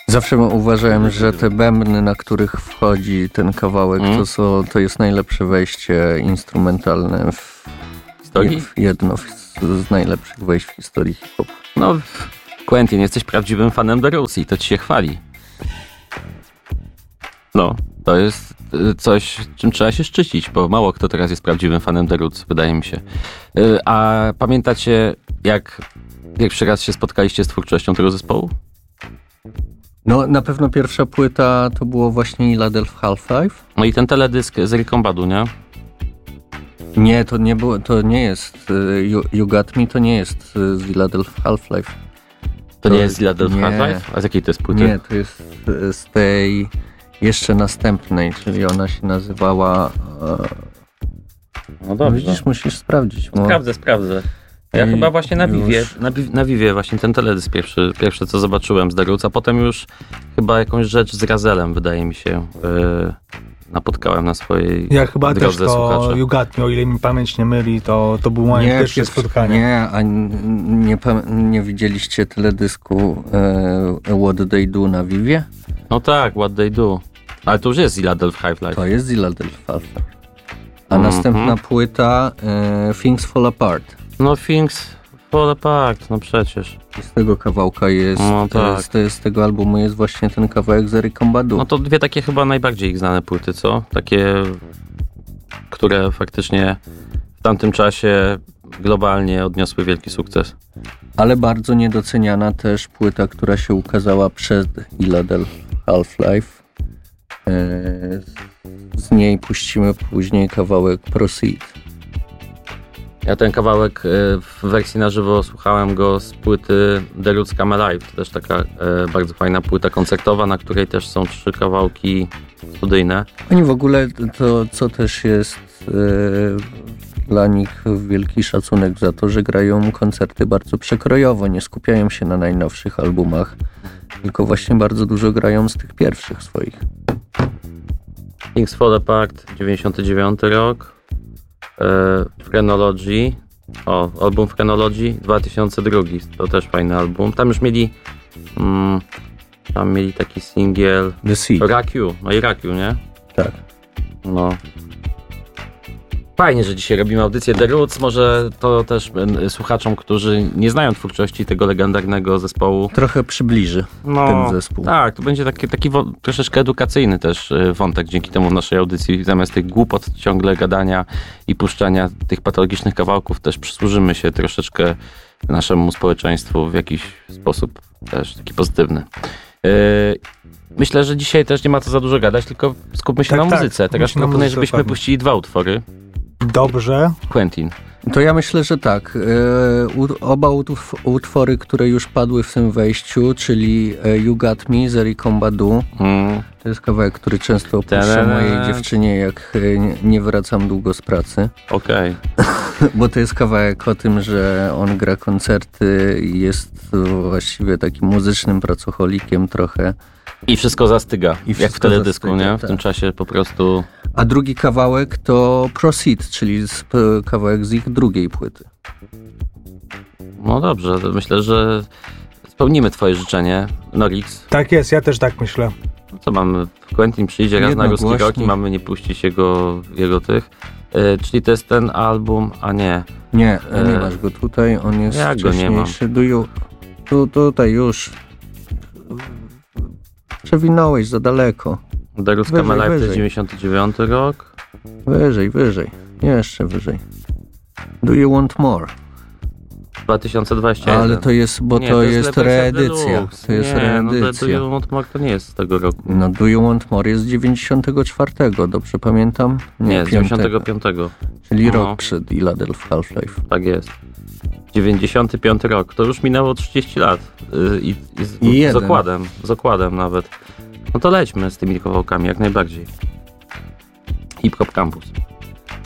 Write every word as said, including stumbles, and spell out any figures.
Zawsze uważałem, że te bębny, na których wchodzi ten kawałek, mm. to, są, to jest najlepsze wejście instrumentalne w historii? W jedno z, z najlepszych wejść w historii hip-hopu. No, Quentin, jesteś prawdziwym fanem The Roots i to ci się chwali. No, to jest coś, czym trzeba się szczycić, bo mało kto teraz jest prawdziwym fanem The Roots, wydaje mi się. A pamiętacie, jak pierwszy raz się spotkaliście z twórczością tego zespołu? No, na pewno pierwsza płyta to było właśnie Philadelphia Half-Life. No i ten teledysk z Ericą Badu, nie? Nie, to nie było, to nie jest You, you Got Me, to nie jest z Philadelphia Half-Life. To, to nie jest z Philadelphia Half-Life? A z jakiej to jest płyty? Nie, to jest z tej jeszcze następnej, czyli ona się nazywała... No dobrze. Widzisz, musisz sprawdzić. Bo... Sprawdzę, sprawdzę. Ja I chyba właśnie na Vivie, na, na Vivie właśnie ten teledysk pierwszy, pierwsze co zobaczyłem z The Roots, a potem już chyba jakąś rzecz z Razelem, wydaje mi się, yy, napotkałem na swojej Ja chyba też to słuchacza. You Got Me, o ile mi pamięć nie myli, to, to było moje nie, pierwsze pierwszy, spotkanie. Nie, a nie, nie widzieliście teledysku e, What They Do na Vivie? No tak, What They Do. Ale to już jest Philadelphia Half-Life. To jest Philadelphia Half-Life. A mm-hmm. następna płyta e, Things Fall Apart. No Things Fall Apart, no przecież. I z tego kawałka jest, no tak. to jest, to jest, z tego albumu jest właśnie ten kawałek z Ericą Badu. No to dwie takie chyba najbardziej ich znane płyty, co? Takie, które faktycznie w tamtym czasie globalnie odniosły wielki sukces. Ale bardzo niedoceniana też płyta, która się ukazała przed Philadelphia Half-Life. Z niej puścimy później kawałek Proceed. Ja ten kawałek w wersji na żywo słuchałem go z płyty The Roots Come Alive. To też taka bardzo fajna płyta koncertowa, na której też są trzy kawałki studyjne. Oni w ogóle, to co też jest dla nich wielki szacunek za to, że grają koncerty bardzo przekrojowo, nie skupiają się na najnowszych albumach, tylko właśnie bardzo dużo grają z tych pierwszych swoich. Things Fall Apart, dziewięćdziesiąty dziewiąty rok, e, Phrenology, o, album Phrenology, dwa tysiące drugi, to też fajny album. Tam już mieli, mm, tam mieli taki singiel The Sea. Raku, no i Raku, nie? Tak. No. Fajnie, że dzisiaj robimy audycję The Roots, może to też y, słuchaczom, którzy nie znają twórczości tego legendarnego zespołu. Trochę przybliży no, ten zespół. Tak, to będzie taki, taki wo- troszeczkę edukacyjny też y, wątek dzięki temu w naszej audycji. Zamiast tych głupot ciągle gadania i puszczania tych patologicznych kawałków też przysłużymy się troszeczkę naszemu społeczeństwu w jakiś sposób też taki pozytywny. Y, myślę, że dzisiaj też nie ma co za dużo gadać, tylko skupmy się tak, na tak, muzyce. Teraz proponuję, żebyśmy pewnie. puścili dwa utwory. Dobrze. Quentin. To ja myślę, że tak. E, oba utw- utwory, które już padły w tym wejściu, czyli You Got Me z Ericą Badu. Mm. To jest kawałek, który często opuszczę mojej dziewczynie, jak nie, nie wracam długo z pracy. Okej. Okay. Bo to jest kawałek o tym, że on gra koncerty i jest właściwie takim muzycznym pracocholikiem trochę. I wszystko zastyga, I wszystko jak w teledysku, zastyga, nie? W tak. tym czasie po prostu... A drugi kawałek to Proceed, czyli z, kawałek z ich drugiej płyty. No dobrze, to myślę, że spełnimy twoje życzenie, Norix. Tak jest, ja też tak myślę. No co mamy? Quentin przyjdzie raz na ruski rok i mamy nie puścić jego, jego tych. E, czyli to jest ten album, a nie. Nie, nie e... masz go tutaj, on jest ja wcześniejszy. go nie mam. Do you... tu, tutaj już... Przewinąłeś za daleko. The Roots Come Alive to jest dziewięćdziesiąty dziewiąty rok. Wyżej, wyżej. Jeszcze wyżej. Do you want more? dwa tysiące dwudziesty jeden. Ale to jest, bo nie, to, to jest, jest reedycja. To jest nie, reedycja. No, Do You Want More to nie jest z tego roku. No Do You Want More jest z dziewięćdziesiątego czwartego, dobrze pamiętam? Nie, nie z dziewięćdziesiątego piątego. Czyli no. rok przed Philadelphia Half-Life. Tak jest. dziewięćdziesiąty piąty rok. To już minęło trzydzieści lat. I, i z, I z okładem. Z okładem nawet. No to lećmy z tymi kawałkami jak najbardziej. Hip Hop Campus.